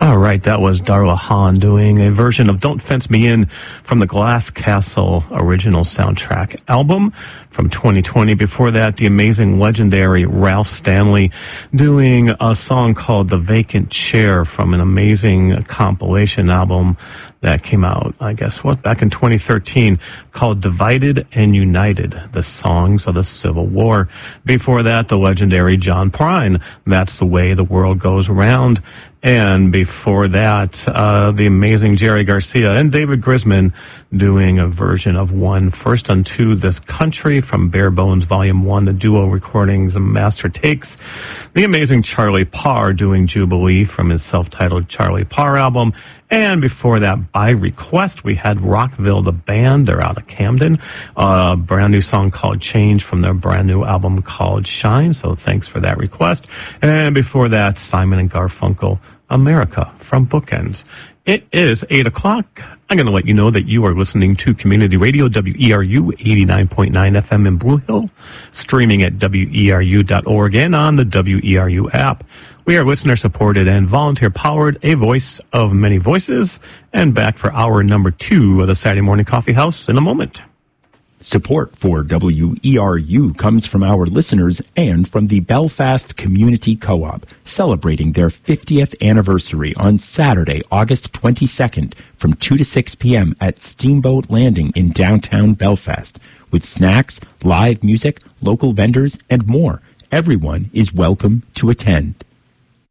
All right, that was Darla Hahn doing a version of Don't Fence Me In from the Glass Castle original soundtrack album from 2020. Before that, the amazing, legendary Ralph Stanley doing a song called The Vacant Chair from an amazing compilation album that came out, I guess, back in 2013, called Divided and United, the Songs of the Civil War. Before that, the legendary John Prine, That's the Way the World Goes Round. And before that, the amazing Jerry Garcia and David Grisman doing a version of One First Unto This Country from Bare Bones Volume 1, the duo recordings and master takes. The amazing Charlie Parr doing Jubilee from his self-titled Charlie Parr album. And before that, by request, we had Rockville, the band. They're out of Camden. A brand new song called Change from their brand new album called Shine. So thanks for that request. And before that, Simon and Garfunkel, America from Bookends. It is 8 o'clock. I'm going to let you know that you are listening to Community Radio, WERU 89.9 FM in Blue Hill, streaming at WERU.org and on the WERU app. We are listener-supported and volunteer-powered, a voice of many voices, and back for hour number 2 of the Saturday Morning Coffee House in a moment. Support for WERU comes from our listeners and from the Belfast Community Co-op, celebrating their 50th anniversary on Saturday, August 22nd from 2 to 6 p.m. at Steamboat Landing in downtown Belfast, with snacks, live music, local vendors, and more. Everyone is welcome to attend.